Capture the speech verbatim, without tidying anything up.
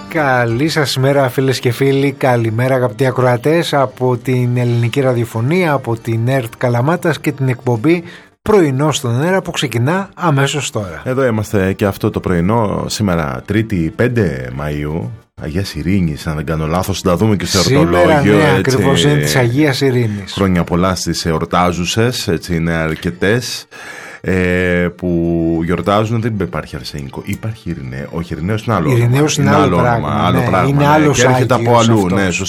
Καλή σας ημέρα φίλες και φίλοι, καλημέρα αγαπητοί ακροατές από την Ελληνική Ραδιοφωνία, από την ΕΡΤ Καλαμάτας και την εκπομπή Πρωινό στον αέρα που ξεκινά αμέσως τώρα. Εδώ είμαστε και αυτό το πρωινό σήμερα Τρίτη πέντε Μαΐου, Αγίας Ειρήνης, αν δεν κάνω λάθος, να δούμε και στο εορτολόγιο. Σήμερα ναι, ακριβώς είναι της Αγίας Ειρήνης. Χρόνια πολλά στις εορτάζουσες, έτσι είναι αρκετές. Ε, που γιορτάζουν, δεν υπάρχει αρσενικό. Υπάρχει Ειρηναίο. Όχι, Ειρηναίος είναι άλλο. Ειρηναίος είναι άλλο, άλλο πράγμα. Άλλο ναι, πράγμα είναι ναι, άλλος και έρχεται από αλλού. Ναι,